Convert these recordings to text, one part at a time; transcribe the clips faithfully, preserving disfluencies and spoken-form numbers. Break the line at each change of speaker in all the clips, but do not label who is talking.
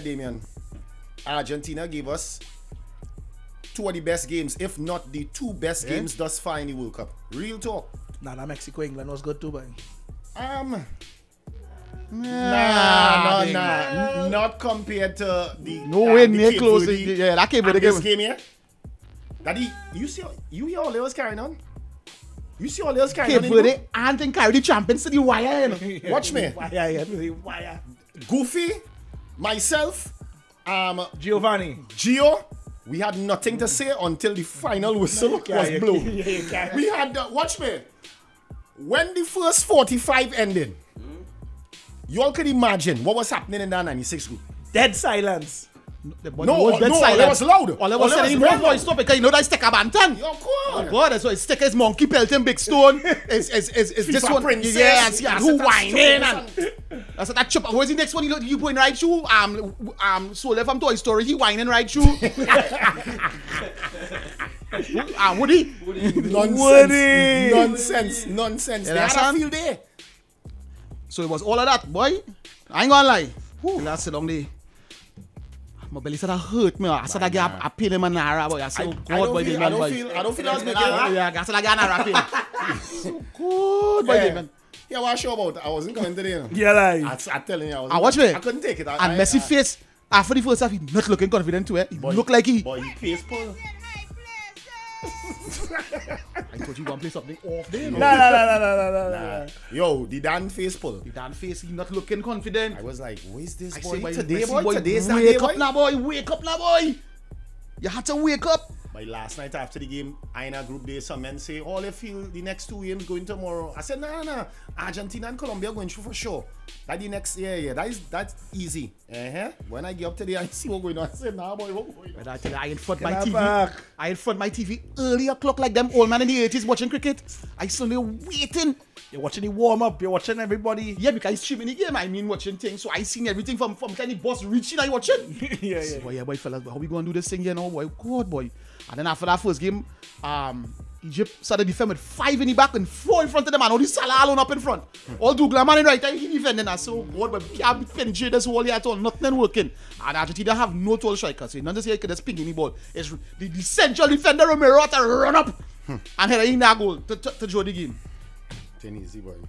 Damien. Argentina gave us two of the best games, if not the two best yeah. games thus far in the World Cup. Real talk.
Nah, nah, Mexico, England was good too, but.
Um. Nah, no, nah. Not compared to the.
Nowhere
uh,
near close. Yeah, that came with the
this
game.
game here. Daddy, you see, you hear all they was carrying on? You see all they was carrying
Cape
on?
Verde and then carry the champions to the wire. You know?
Watch me.
Wire, yeah, the wire.
Goofy, myself, um,
Giovanni.
Gio. We had nothing to say until the final whistle
Yeah,
was
you-
blown.
yeah, you can't.
We had, uh, watch me. When the first forty-five ended, you all could imagine what was happening in that ninety-six group.
Dead silence.
The
No,
no,
no, all it was loud.
All I
All
was
it
saying,
was
no
loud.
voice stop because you know that sticker bantan.
Yo, cool.
Oh God, that's why sticker is monkey pelting big stone. Is is is is this
FIFA
one?
princess.
Yeah, and see and who
That's- that's
whining
stupid.
and that's that chip. What's the next one? You know, you going right through? Um, um, Solar from Toy Story. He whining right through. um, Woody.
Nonsense.
Woody.
Nonsense. Nonsense.
Yeah,
They
that's
had a
on.
field day.
So it was all of that, boy. I ain't gonna lie. Whew. Last sit down there. My belly said that hurt me. I said I get a pain in my nara, boy. I said,
I,
oh
I
God,
don't
boy,
feel,
man,
I don't
boy.
feel, I don't feel I was making
Yeah,
it.
yeah, I said I get a nara pain. So good, boy,
Yeah.
man.
Yeah, what I sure about? I wasn't coming today. You know.
Yeah, like.
I, I'm telling you, I, was
Ah, watch me.
I couldn't take it. I,
And
I,
Messi
I,
face, after the first half, he not looking confident to it. He
boy,
look like he.
Boy, he face pull.
I thought you want to play something off there.
Nah, nah, nah, nah, nah, nah, nah,
Nah.
nah.
Yo, the Dan face pull.
The damn face, he not looking confident.
I was like, what is this
I
boy?
say, boy,
Today,
Messi,
boy,
boy,
today's that
wake
day,
up
boy.
now, boy. Wake up now, boy. You had to wake up.
But last night after the game, I in a group day, some men say, all they feel the next two games going tomorrow. I said, no, no, no. Argentina and Colombia going through for sure. That the next, yeah, yeah, that is, that's easy. Uh-huh. When I get up today, I see what's going on. I said, nah, boy, what's going on?
But I tell you, I in front
Get
my
her
T V.
back.
I in front my T V early o'clock like them old man in the eighties watching cricket. I still there waiting.
You're watching the warm up, you're watching everybody.
Yeah, because I streaming the game, I mean watching things. So I seen everything from from kind of boss reaching I watching.
yeah, yeah.
Boy, yeah, boy, fellas, but how we gonna do this thing here now, boy? God, boy. And then after that first game, um, Egypt started defending with five in the back and four in front of them, and all this Salah alone up in front. All Douglas man in right, he defending us. So God, but we can't defend this whole year at all. Nothing working. And Argentina have no tall strikers. So not just here, you can just ping any ball. It's the, the central defender Romero had to run up and head in that goal to, to, to draw the game.
Ten easy, boy.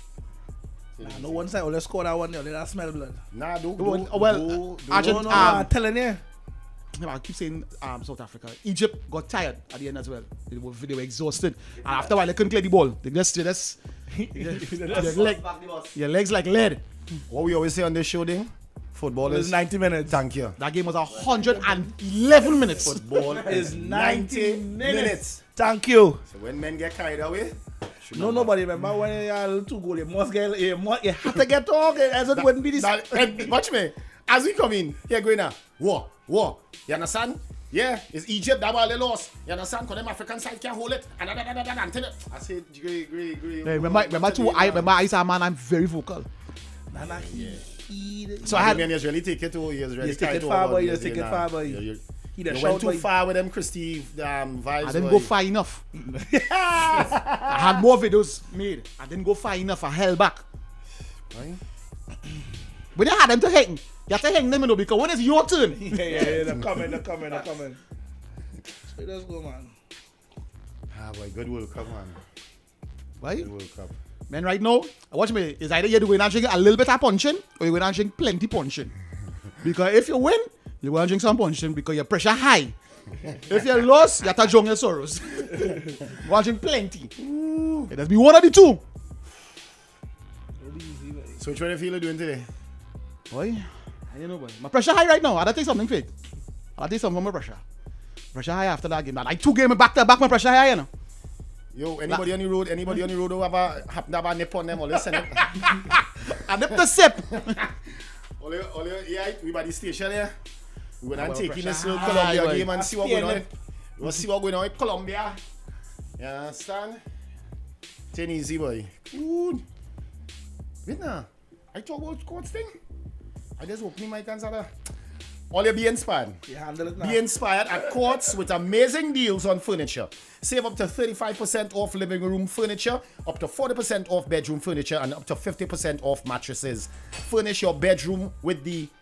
Nah, no one side, only score that one, they that smell blood.
Nah, do, do,
Well,
do,
well,
do, do.
Argent-
No, no,
Um,
I'm telling you.
I keep saying um, South Africa. Egypt got tired at the end as well. They were, they were exhausted. And after a while, they couldn't clear the ball. They just, they just, their, leg, their legs like lead.
What we always say on this show, thing, football
It's
is
ninety minutes.
Thank you.
That game was one hundred eleven minutes.
Football
Is
is
ninety
ninety
minutes.
minutes.
Thank you.
So when men get carried away, should
No,
not-
nobody remember when you had two goals. You must get, you, must, you have to get talk, as it wouldn't be this.
That, eh, watch me. As we come in, here going now. War, war. You understand? Yeah, it's Egypt that ball they lost. You understand? Because them African side can't hold it. And da, da, da, da, da, until it. I said, great, great, great.
Hey, remember, remember, too, I remember I saw man. I'm very vocal.
Nah, nah, he, he,
So I had.
Man, he's really take it to. He's really
You take it
carried
far,
over.
boy. You
Yes,
take
yeah,
it
nah.
far, boy.
You, you,
he
you
the
went too
boy.
far with them Christy um, vibes.
I didn't
boy.
go far enough. I had more videos made. I didn't go far enough. I held back.
Right?
When they had them to hang, you have to hang them, you know, because when it's your turn.
Yeah, yeah, yeah. They're coming, they're coming, they're coming. So let's go, man.
Ah, boy, good World Cup, man.
Right?
Good World Cup.
Man, right now, watch me. It's either you're going to drink a little bit of punching or you're going to drink plenty punching. Because if you win, you're going to drink some punching because your pressure high. If you lose, you have to drown your sorrows. You're going to drink plenty. It has to be one of the two.
So which one you feel you doing today?
Boy, I don't know, boy. My pressure high right now. I don't take something fake. I take something from my pressure. Pressure high after that game. Like two games back to back, my pressure high, you know.
Yo, anybody on the road, anybody on the road who have a happen to have a nip on them, always send it.
I nip the sip.
All you, all you, yeah, we by the station here. We went and
Our
taking
pressure
this little
high,
Colombia
boy.
game and see what
Spear
going on.
nip.
We'll see what going on with Colombia. You understand? Ten easy, boy. Good. Wait now. I talk about coach thing. I just open my hands at all you be inspired.
You handle it now.
Be inspired at Courts with amazing deals on furniture. Save up to thirty-five percent off living room furniture, up to forty percent off bedroom furniture, and up to fifty percent off mattresses. Furnish your bedroom with the